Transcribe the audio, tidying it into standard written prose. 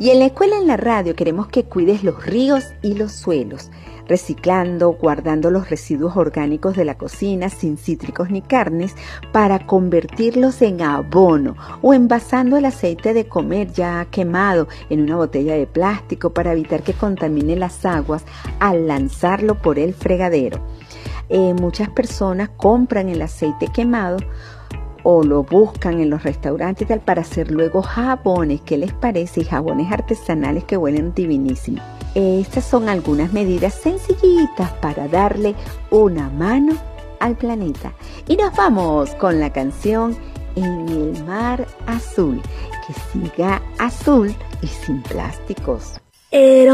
Y en la escuela, en la radio, queremos que cuides los ríos y los suelos, reciclando, guardando los residuos orgánicos de la cocina sin cítricos ni carnes para convertirlos en abono o envasando el aceite de comer ya quemado en una botella de plástico para evitar que contamine las aguas al lanzarlo por el fregadero. Muchas personas compran el aceite quemado o lo buscan en los restaurantes y tal para hacer luego jabones. ¿Qué les parece? Y jabones artesanales que huelen divinísimo. Estas son algunas medidas sencillitas para darle una mano al planeta. Y nos vamos con la canción En el mar azul. Que siga azul y sin plásticos.